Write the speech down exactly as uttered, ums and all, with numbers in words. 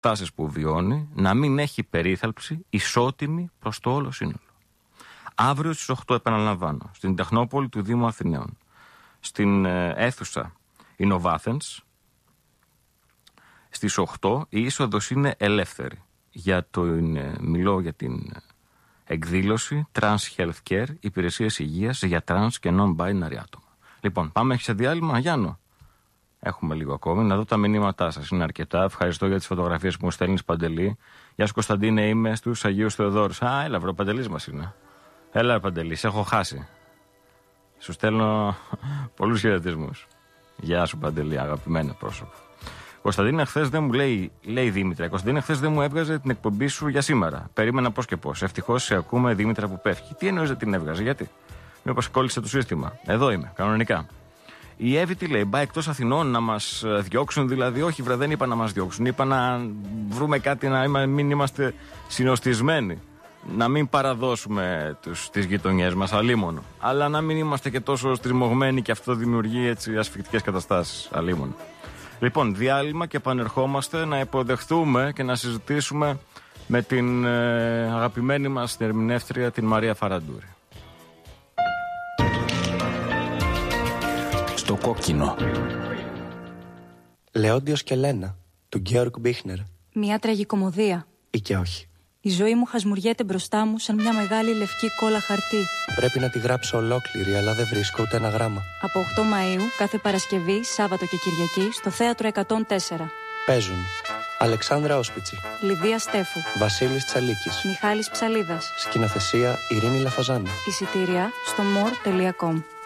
καταστάσεις που βιώνει να μην έχει περίθαλψη ισότιμη προς το όλο σύνολο. Αύριο στις οκτώ, επαναλαμβάνω, στην Τεχνόπολη του Δήμου Αθηναίων, στην ε, αίθουσα Innovathens, στις οκτώ η είσοδος είναι ελεύθερη. Για το, ε, μιλώ για την εκδήλωση Trans Health Care, υπηρεσίες υγείας για trans και non-binary άτομα. Λοιπόν, πάμε σε διάλειμμα, Γιάννο. Έχουμε λίγο ακόμη. Να δω τα μηνύματά σας. Είναι αρκετά. Ευχαριστώ για τις φωτογραφίες που μου στέλνεις, Παντελή. Γεια σου, Κωνσταντίνε. Είμαι στους Αγίους Θεοδόρους. Α, έλα, βρω, Παντελής μας είναι. Έλα, Παντελή, σε έχω χάσει. Σου στέλνω πολλούς χαιρετισμούς. Γεια σου, Παντελή, αγαπημένο πρόσωπο. Κωνσταντίνα, χθες δεν μου λέει, λέει Δήμητρα. Κωνσταντίνα, χθες δεν μου έβγαζε την εκπομπή σου για σήμερα. Περίμενα πώς και πώς. Ευτυχώς σε ακούμε, Δήμητρα, που πέφτει. Τι εννοείς δεν την έβγαζε, γιατί? Μήπως κόλλησε το σύστημα? Εδώ είμαι, κανονικά. Η Εύη τι λέει, μπα εκτός Αθηνών να μας διώξουν? Δηλαδή, όχι, βρε, δεν είπα να μας διώξουν. Είπα να βρούμε κάτι, να μην είμαστε συνοστισμένοι. Να μην παραδώσουμε τους, τις γειτονιές μας, αλίμονο. Αλλά να μην είμαστε και τόσο στριμωγμένοι και αυτό δημιουργεί έτσι ασφικτικές καταστάσεις, αλίμονο. Λοιπόν, διάλειμμα και επανερχόμαστε να υποδεχθούμε και να συζητήσουμε με την ε, αγαπημένη μας ερμηνεύτρια, την Μαρία Φαραντούρη. Στο κόκκινο. Λεόντιος και Λένα, του Γκέοργκ Μπίχνερ. Μια τραγικομωδία. Ή και όχι. Η ζωή μου χασμουριέται μπροστά μου σαν μια μεγάλη λευκή κόλλα χαρτί. Πρέπει να τη γράψω ολόκληρη, αλλά δεν βρίσκω ούτε ένα γράμμα. Από οκτώ Μαΐου, κάθε Παρασκευή, Σάββατο και Κυριακή, στο Θέατρο εκατόν τέσσερα. Παίζουν Αλεξάνδρα Όσπιτσι, Λιδία Στέφου, Βασίλης Τσαλίκης, Μιχάλης Ψαλίδας. σκηνοθεσία Ειρήνη Λαφαζάνη. Εισιτήρια στο more τελεία com.